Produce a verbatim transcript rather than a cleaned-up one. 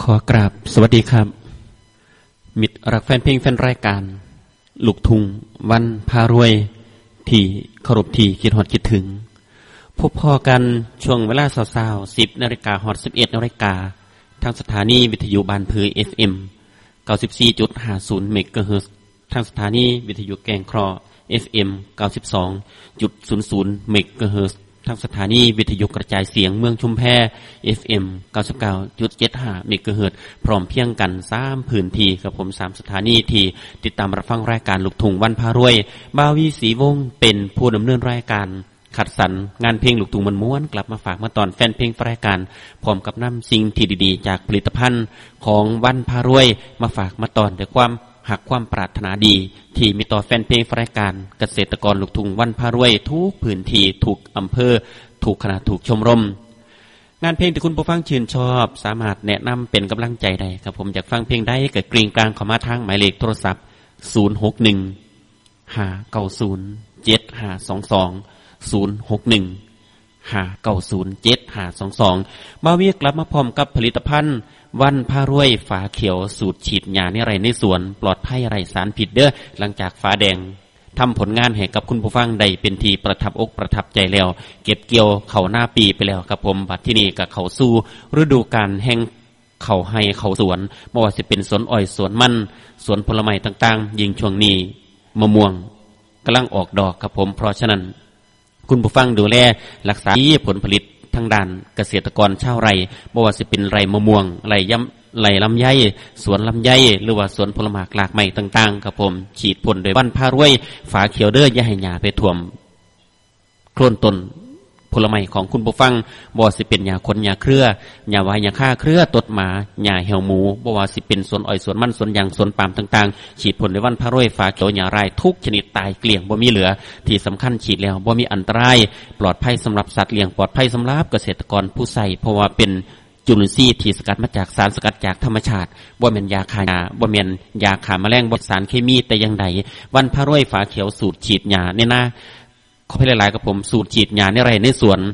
ขอกราบสวัสดีครับมิตรรักแฟนเพลงแฟนรายการลูกทุ่งวันพารวยที่เคารพที่คิดฮอดคิดถึงพบพอกันช่วงเวลาเช้าๆสิบนาฬิกาฮอดสิบเอ็ดนาฬิกาทางสถานีวิทยุบ้านผือ เอฟ เอ็ม เก้าสิบสี่จุดห้าศูนย์ เมกะเฮิรตซ์ทางสถานีวิทยุแกงครอ เอฟ เอ็ม เก้าสิบสองจุดศูนย์ศูนย์ เมกะเฮิรตซ์ทางสถานีวิทยุกระจายเสียงเมืองชุมแพ เอฟ เอ็ม เก้าสิบเก้าจุดเจ็ดห้า เมกะเฮิรตซ์พร้อมเพียงกันสามพื้นที่ครับผมสามสถานีที่ติดตามรับฟังรายการลูกทุ่งวันพารวยบาวีศรีวงศ์เป็นผู้ดำเนินรายการขัดสรรงานเพลงลูกทุ่งมันม้วนกลับมาฝากมาตอนแฟนเพลงรายการพร้อมกับนำสิ่งที่ดีๆจากผลิตภัณฑ์ของวันพารวยมาฝากมาตอนด้วยความหักความปรารถนาดีที่มีต่อแฟนเพลงรายการเกษตรกรลูกทุ่งวันพารวยทุกพื้นที่ทุกอำเภอถูกคณะถูกชมรมงานเพลงที่คุณผู้ฟังชื่นชอบสามารถแนะนำเป็นกำลังใจได้ครับผมอยากฟังเพลงได้ก็กริ่งกลางเข้ามาทางหมายเลขโทรศัพท์ศูนย์ หก หนึ่ง ห้า เก้า ศูนย์ เจ็ด ห้า สอง สอง ศูนย์ หก หนึ่ง ห้า เก้า ศูนย์ เจ็ด ห้า สอง สองมาเวียกลับมาพร้อมกับผลิตภัณฑ์วันพารวยฝาเขียวสูตรฉีดยาในไร่ในสวนปลอดภัยไร้สารพิษเด้อหลังจากฝาแดงทำผลงานให้กับคุณผู้ฟังได้เป็นที่ประทับอกประทับใจแล้วเก็บเกี่ยวเข้าหน้าปีไปแล้วครับผมบัดที่นี่ก็เข้าสู่ฤดูกาลแห่งเข้าให้เข้าสวนบ่ว่าสิเป็นสวนอ้อยสวนมันสวนผลไม้ต่างๆยิ่งช่วงนี้มะม่วงกำลังออกดอกครับผมเพราะฉะนั้นคุณผู้ฟังดูแลรักษาผลผลิตทางด้านเกษตรกรชาวไร่บ่ว่าสิเป็นไร่มะม่วงไร่ยำไร่ลำไยสวนลำไยหรือว่าสวนผลไม้หลากไม้ต่างๆครับผมฉีดพ่นโดยวันพารวยฝาเขียวเด้ออย่าให้หญ้าไปท่วมโคลนต้นผลไม้ของคุณผู้ฟังบ่ว่าสิเป็นหญ้าคนหญ้าเครือหญ้าวายหญ้าฆ่าเครือตดหมาหญ้าเหี่ยวหมูบ่ว่าสิเป็นสวนอ้อยสวนมันสวนยางสวนปาล์มต่างๆฉีดพ่นโดยวันพารวยฝาเขียวหญ้าไร่ทุกชนิดตายเกลี้ยงบ่มีเหลือที่สำคัญฉีดแล้วบ่มีอันตรายปลอดภัยสำหรับสัตว์เลี้ยงปลอดภัยสำหรับเกษตรกรผู้ใช้เพราะว่าเป็นจุลินทรีย์ที่สกัดมาจากสารสกัดจากธรรมชาติบ่แม่นยาฆ่าหญ้าบ่แม่นยาฆ่าแมลงบ่สารเคมีแต่อย่างใดวันพารวยฝาเขียวสูตรฉีดหญ้าในนาขอให้หลายๆกับผมสูตรฉีดหญ้าในไร่ในสวน